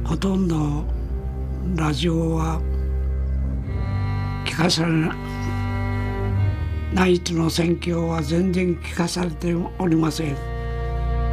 ほとんどラジオは聞かされない。ナイツの選挙は全然聞かされておりません。